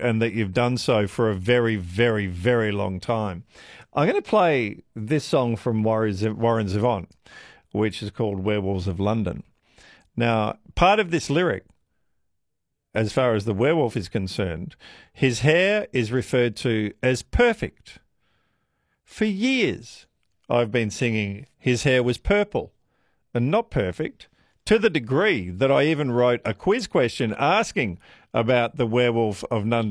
and that you've done so for a very, very, very long time. I'm going to play this song from Warren Zevon, which is called Werewolves of London. Now, part of this lyric, as far as the werewolf is concerned, his hair is referred to as perfect. For years, I've been singing his hair was purple and not perfect, to the degree that I even wrote a quiz question asking about the werewolf of